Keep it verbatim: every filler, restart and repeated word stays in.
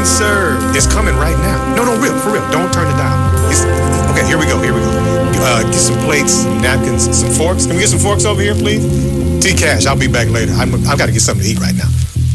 being served. It's coming right now. No, no, real, for real. Don't turn it down. It's, okay, here we go, here we go. Uh, get some plates, some napkins, some forks. Can we get some forks over here, please? T-Cash, I'll be back later. I'm, I've got to get something to eat right now.